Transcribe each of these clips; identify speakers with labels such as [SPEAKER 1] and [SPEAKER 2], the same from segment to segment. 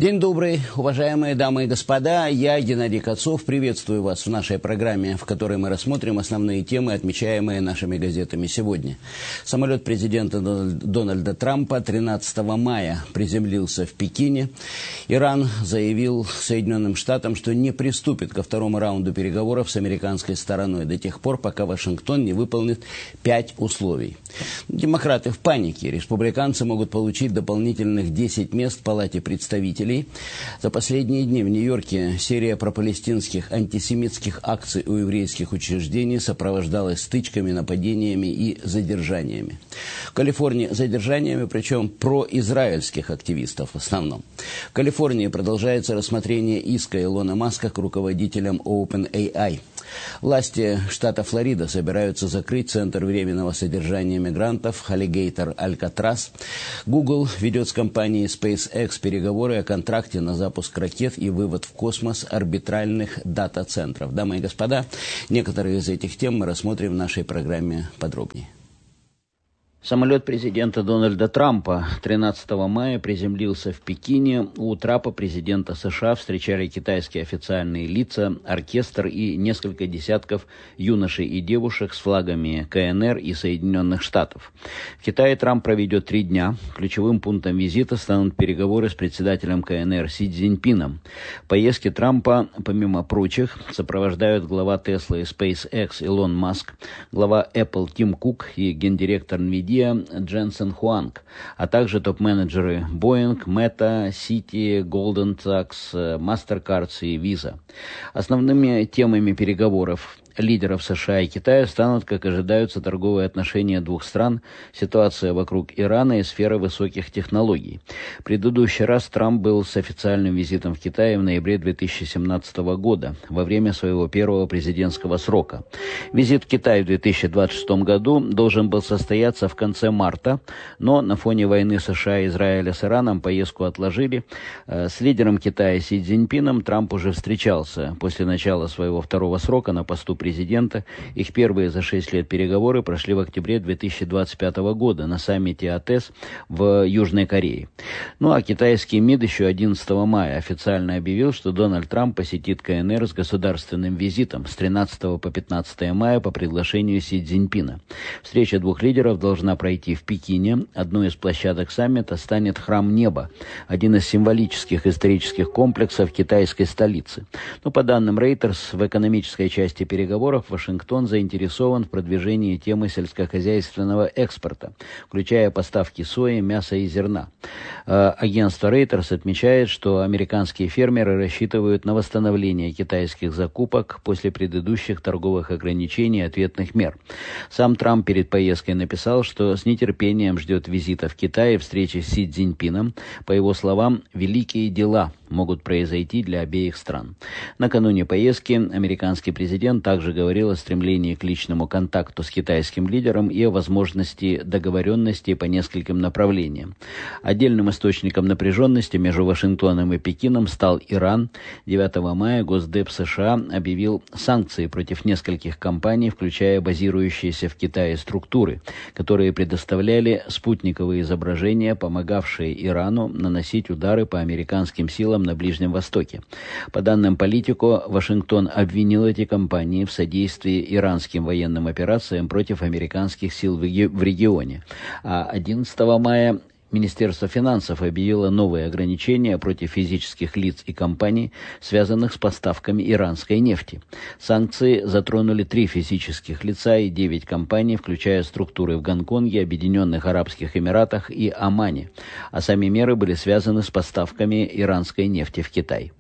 [SPEAKER 1] День добрый, уважаемые дамы и господа. Я, Геннадий Кацов, приветствую вас в нашей программе, в которой мы рассмотрим основные темы, отмечаемые нашими газетами сегодня. Самолет президента Дональда Трампа 13 мая приземлился в Пекине. Иран заявил Соединенным Штатам, что не приступит ко второму раунду переговоров с американской стороной до тех пор, пока Вашингтон не выполнит 5 условий. Демократы в панике. Республиканцы могут получить дополнительных 10 мест в Палате представителей. За последние дни в Нью-Йорке серия пропалестинских антисемитских акций у еврейских учреждений сопровождалась стычками, нападениями и задержаниями. В Калифорнии задержаниями, причем произраильских активистов в основном. В Калифорнии продолжается рассмотрение иска Илона Маска к руководителям OpenAI. Власти штата Флорида собираются закрыть центр временного содержания мигрантов Alligator Alcatraz. Google ведет с компанией SpaceX переговоры о контракте на запуск ракет и вывод в космос орбитальных дата-центров. Дамы и господа, некоторые из этих тем мы рассмотрим в нашей программе подробнее. Самолет президента Дональда Трампа 13 мая приземлился в Пекине. У трапа президента США встречали китайские официальные лица, оркестр и несколько десятков юношей и девушек с флагами КНР и Соединенных Штатов. В Китае Трамп проведет 3 дня. Ключевым пунктом визита станут переговоры с председателем КНР Си Цзиньпином. Поездки Трампа, помимо прочих, сопровождают глава Tesla и SpaceX Илон Маск, глава Apple Тим Кук и гендиректор NVIDIA Дженсен Хуанг, а также топ-менеджеры Boeing, Meta, Citi, Goldman Sachs, MasterCard и Visa. Основными темами переговоров лидеров США и Китая станут, как ожидаются, торговые отношения двух стран, ситуация вокруг Ирана и сфера высоких технологий. Предыдущий раз Трамп был с официальным визитом в Китай в ноябре 2017 года, во время своего первого президентского срока. Визит в Китай в 2026 году должен был состояться в конце марта, но на фоне войны США и Израиля с Ираном поездку отложили. С лидером Китая Си Цзиньпином Трамп уже встречался после начала своего второго срока на посту президента. Их первые за 6 лет переговоры прошли в октябре 2025 года на саммите АТЭС в Южной Корее. Ну а китайский МИД еще 11 мая официально объявил, что Дональд Трамп посетит КНР с государственным визитом с 13 по 15 мая по приглашению Си Цзиньпина. Встреча двух лидеров должна пройти в Пекине. Одной из площадок саммита станет Храм Неба, один из символических исторических комплексов китайской столицы. Но по данным Reuters, в экономической части переговоров Вашингтон заинтересован в продвижении темы сельскохозяйственного экспорта, включая поставки сои, мяса и зерна. Агентство Reuters отмечает, что американские фермеры рассчитывают на восстановление китайских закупок после предыдущих торговых ограничений и ответных мер. Сам Трамп перед поездкой написал, что с нетерпением ждет визита в Китай и встречи с Си Цзиньпином. По его словам, великие дела могут произойти для обеих стран. Накануне поездки американский президент также говорил о стремлении к личному контакту с китайским лидером и о возможности договоренности по нескольким направлениям. Отдельным источником напряженности между Вашингтоном и Пекином стал Иран. 9 мая Госдеп США объявил санкции против нескольких компаний, включая базирующиеся в Китае структуры, которые предоставляли спутниковые изображения, помогавшие Ирану наносить удары по американским силам на Ближнем Востоке. По данным Политико, Вашингтон обвинил эти компании в содействии иранским военным операциям против американских сил в регионе. А 11 мая Министерство финансов объявило новые ограничения против физических лиц и компаний, связанных с поставками иранской нефти. Санкции затронули 3 физических лица и 9 компаний, включая структуры в Гонконге, Объединенных Арабских Эмиратах и Омане. А сами меры были связаны с поставками иранской нефти в Китай.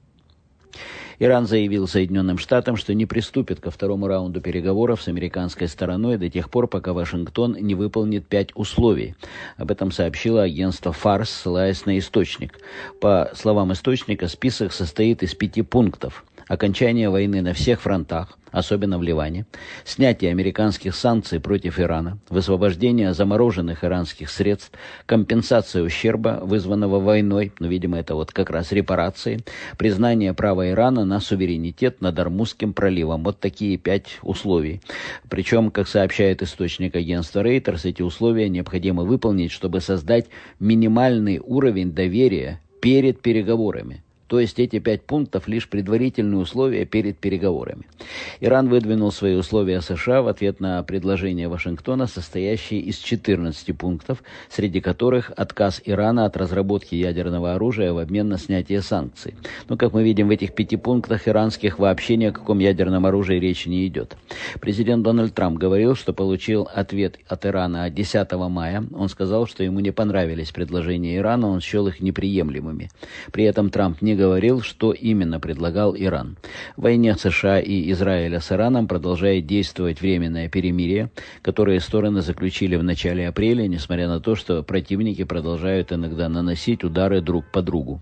[SPEAKER 1] Иран заявил Соединенным Штатам, что не приступит ко второму раунду переговоров с американской стороной до тех пор, пока Вашингтон не выполнит 5 условий. Об этом сообщило агентство ФАРС, ссылаясь на источник. По словам источника, список состоит из 5 пунктов. Окончание войны на всех фронтах, особенно в Ливане, снятие американских санкций против Ирана, высвобождение замороженных иранских средств, компенсация ущерба, вызванного войной, видимо, это вот как раз репарации, признание права Ирана на суверенитет над Ормузским проливом. Вот такие 5 условий. Причем, как сообщает источник агентства Reuters, эти условия необходимо выполнить, чтобы создать минимальный уровень доверия
[SPEAKER 2] перед переговорами. То есть эти 5 пунктов лишь предварительные условия перед переговорами. Иран выдвинул свои условия США в ответ на предложение Вашингтона, состоящее из 14 пунктов, среди которых отказ Ирана от разработки ядерного оружия в обмен на снятие санкций. Но, как мы видим, в этих 5 пунктах иранских вообще ни о каком ядерном оружии речи не идет. Президент Дональд Трамп говорил, что получил ответ от Ирана 10 мая. Он сказал, что ему не понравились предложения Ирана, он счел их неприемлемыми. При этом Трамп не говорил, что именно предлагал Иран. В войне США и Израиля с Ираном продолжает действовать временное перемирие, которое стороны заключили в начале апреля, несмотря на то, что противники продолжают иногда наносить удары друг по другу.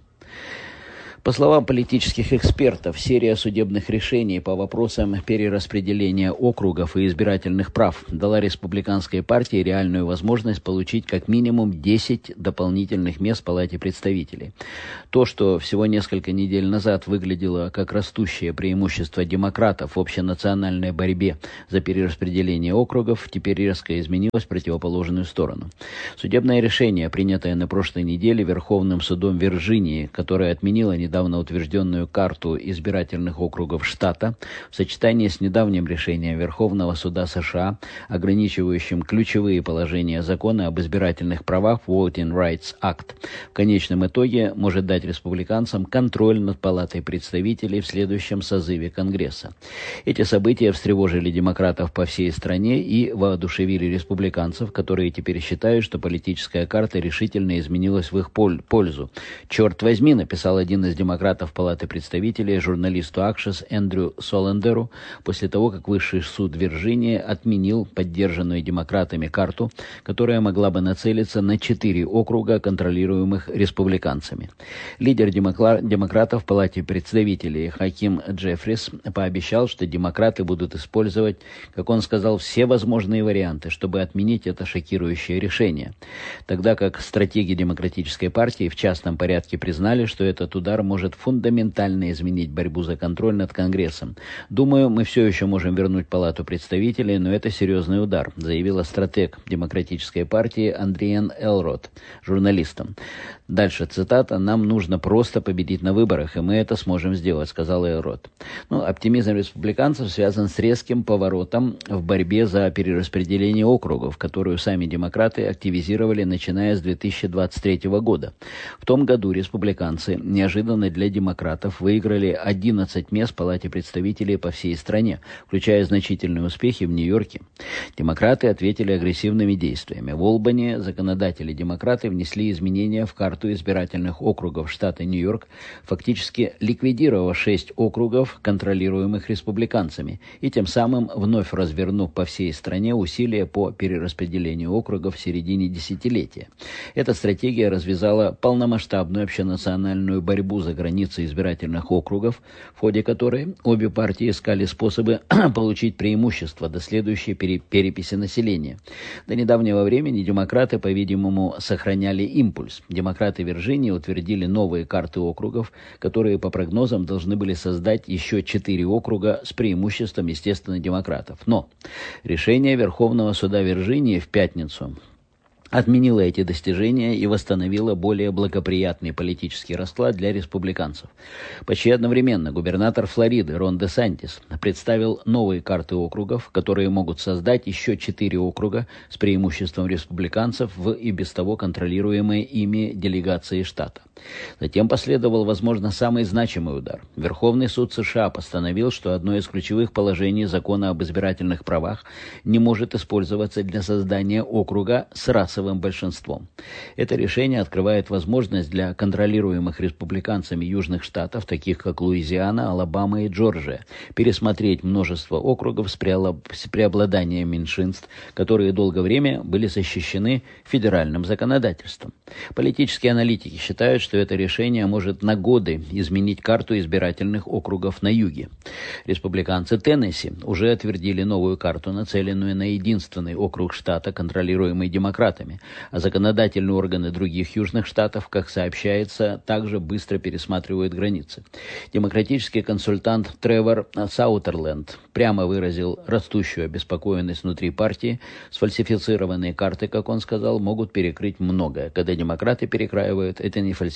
[SPEAKER 2] По словам политических экспертов, серия судебных решений по вопросам перераспределения округов и избирательных прав дала республиканской партии реальную возможность получить как минимум 10 дополнительных мест в Палате представителей. То, что всего несколько недель назад выглядело как растущее преимущество демократов в общенациональной борьбе за перераспределение округов, теперь резко изменилось в противоположную сторону. Судебное решение, принятое на прошлой неделе Верховным судом Вирджинии, которое отменило недавно утвержденную карту избирательных округов штата, в сочетании с недавним решением Верховного суда США, ограничивающим ключевые положения закона об избирательных правах Voting Rights Act, в конечном итоге может дать республиканцам контроль над Палатой представителей в следующем созыве Конгресса. Эти события встревожили демократов по всей стране и воодушевили республиканцев, которые теперь считают, что политическая карта решительно изменилась в их пользу. «Черт возьми», написал один из демократов Палаты представителей журналисту Axios Эндрю Солендеру после того, как Высший суд Вирджинии отменил поддержанную демократами карту, которая могла бы нацелиться на 4 округа, контролируемых республиканцами. Лидер демократов в Палате представителей Хаким Джеффрис пообещал, что демократы будут использовать, как он сказал, все возможные варианты, чтобы отменить это шокирующее решение. Тогда как стратеги Демократической партии в частном порядке признали, что этот удар может фундаментально изменить борьбу за контроль над Конгрессом. «Думаю, мы все еще можем вернуть Палату представителей, но это серьезный удар», заявила стратег Демократической партии Андриен Элрод журналистам. Дальше цитата: «Нам нужно просто победить на выборах, и мы это сможем сделать», сказал Элрод. Оптимизм республиканцев связан с резким поворотом в борьбе за перераспределение округов, которую сами демократы активизировали, начиная с 2023 года. В том году республиканцы неожиданно для демократов выиграли 11 мест в Палате представителей по всей стране, включая значительные успехи в Нью-Йорке. Демократы ответили агрессивными действиями. В Олбани законодатели-демократы внесли изменения в карту избирательных округов штата Нью-Йорк, фактически ликвидировав 6 округов, контролируемых республиканцами, и тем самым вновь развернув по всей стране усилия по перераспределению округов в середине десятилетия. Эта стратегия развязала полномасштабную общенациональную борьбу за границей избирательных округов, в ходе которой обе партии искали способы получить преимущество до следующей переписи населения. До недавнего времени демократы, по-видимому, сохраняли импульс. Демократы Вирджинии утвердили новые карты округов, которые, по прогнозам, должны были создать еще 4 округа с преимуществом, естественно, демократов. Но решение Верховного суда Вирджинии в пятницу отменила эти достижения и восстановила более благоприятный политический расклад для республиканцев. Почти одновременно губернатор Флориды Рон Де Сантис представил новые карты округов, которые могут создать еще 4 округа с преимуществом республиканцев в и без того контролируемые ими делегации штата. Затем последовал, возможно, самый значимый удар. Верховный суд США постановил, что одно из ключевых положений закона об избирательных правах не может использоваться для создания округа с расовым большинством. Это решение открывает возможность для контролируемых республиканцами южных штатов, таких как Луизиана, Алабама и Джорджия, пересмотреть множество округов с преобладанием меньшинств, которые долгое время были защищены федеральным законодательством. Политические аналитики считают, что это решение может на годы изменить карту избирательных округов на юге. Республиканцы Теннесси уже утвердили новую карту, нацеленную на единственный округ штата, контролируемый демократами, а законодательные органы других южных штатов, как сообщается, также быстро пересматривают границы. Демократический консультант Тревор Саутерленд прямо выразил растущую обеспокоенность внутри партии. Сфальсифицированные карты, как он сказал, могут перекрыть многое. Когда демократы перекраивают, это не фальсификация,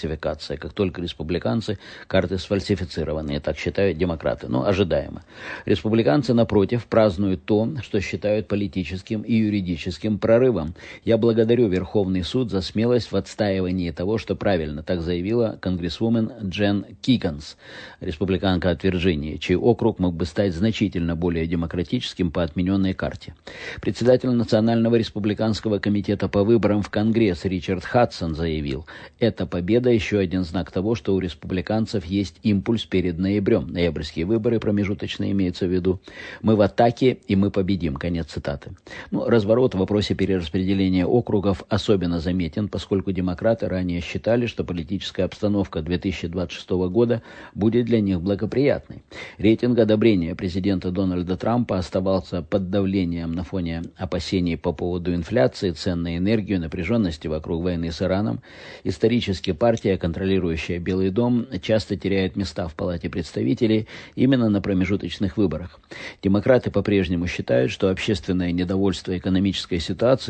[SPEAKER 2] фальсификация. Как только республиканцы, карты сфальсифицированные, так считают демократы. Но ожидаемо. Республиканцы, напротив, празднуют то, что считают политическим и юридическим прорывом. Я благодарю Верховный суд за смелость в отстаивании того, что правильно, так заявила конгрессвумен Джен Киганс, республиканка от Вирджинии, чей округ мог бы стать значительно более демократическим по отмененной карте. Председатель Национального республиканского комитета по выборам в Конгресс Ричард Хадсон заявил: «Эта победа еще один знак того, что у республиканцев есть импульс перед ноябрем. Ноябрьские выборы, промежуточные имеется в виду. Мы в атаке, и мы победим». Конец цитаты. Разворот в вопросе перераспределения округов особенно заметен, поскольку демократы ранее считали, что политическая обстановка 2026 года будет для них благоприятной. Рейтинг одобрения президента Дональда Трампа оставался под давлением на фоне опасений по поводу инфляции, цен на энергию, напряженности вокруг войны с Ираном. Исторически партия, контролирующая Белый дом, часто теряет места в Палате представителей именно на промежуточных выборах. Демократы по-прежнему считают, что общественное недовольство экономической ситуацией